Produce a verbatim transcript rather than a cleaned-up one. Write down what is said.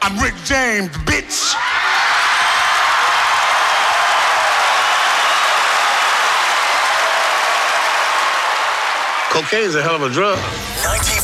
I'm Rick James, bitch. Cocaine's a hell of a drug.